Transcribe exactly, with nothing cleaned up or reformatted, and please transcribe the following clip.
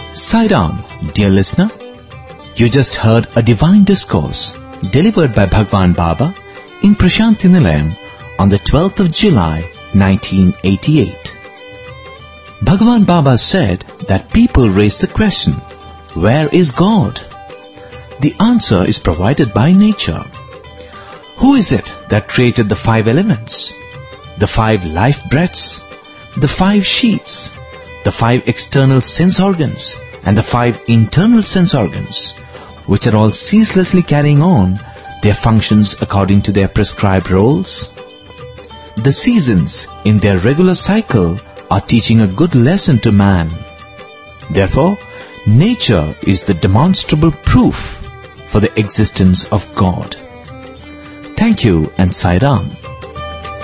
Sai Ram, dear listener. You just heard a divine discourse delivered by Bhagwan Baba in Prashanti Nilayam on the twelfth of July, nineteen eighty-eight. Bhagwan Baba said that people raise the question, where is God? The answer is provided by nature. Who is it that created the five elements, the five life breaths, the five sheaths, the five external sense organs, and the five internal sense organs, which are all ceaselessly carrying on their functions according to their prescribed roles? The seasons in their regular cycle are teaching a good lesson to man. Therefore, nature is the demonstrable proof for the existence of God. Thank you and Sai Ram.